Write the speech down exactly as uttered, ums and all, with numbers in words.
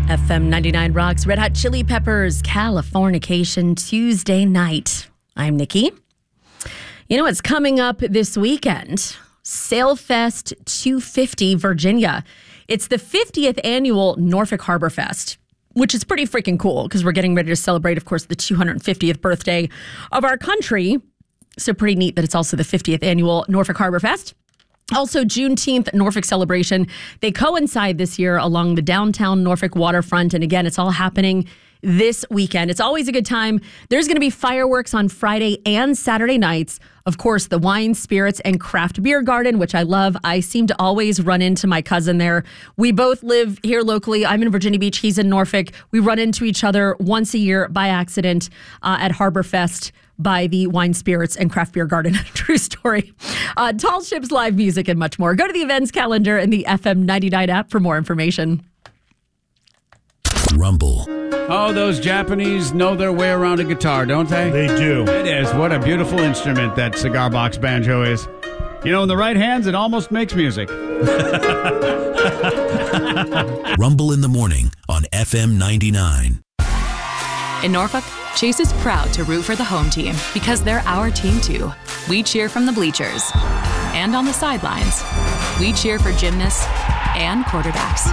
F M ninety-nine Rocks, Red Hot Chili Peppers, Californication, Tuesday night. I'm Nikki. You know what's coming up this weekend? Sailfest two fifty Virginia. It's the fiftieth annual Norfolk Harbor Fest, which is pretty freaking cool because we're getting ready to celebrate, of course, the two hundred fiftieth birthday of our country. So pretty neat that it's also the fiftieth annual Norfolk Harbor Fest. Also, Juneteenth Norfolk celebration. They coincide this year along the downtown Norfolk waterfront. And again, it's all happening this weekend. It's always a good time. There's going to be fireworks on Friday and Saturday nights. Of course, the wine, spirits, and craft beer garden, which I love. I seem to always run into my cousin there. We both live here locally. I'm in Virginia Beach. He's in Norfolk. We run into each other once a year by accident uh, at Harbor Fest by the wine, spirits, and craft beer garden. True story. Uh, tall ships, live music, and much more. Go to the events calendar in the F M ninety-nine app for more information. Rumble. Oh, those Japanese know their way around a guitar, don't they? They do. It is. What a beautiful instrument that cigar box banjo is. You know, in the right hands, it almost makes music. Rumble in the morning on F M ninety-nine. In Norfolk, Chase is proud to root for the home team because they're our team too. We cheer from the bleachers and on the sidelines. We cheer for gymnasts and quarterbacks.